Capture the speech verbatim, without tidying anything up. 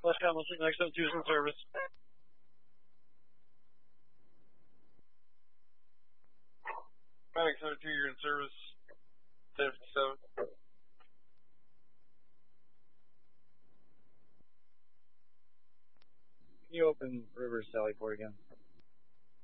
West Hamilton, next up, Tucson service. Panic seventy-two, you're in service. ten fifty-seven. Can you open River Sally Port again?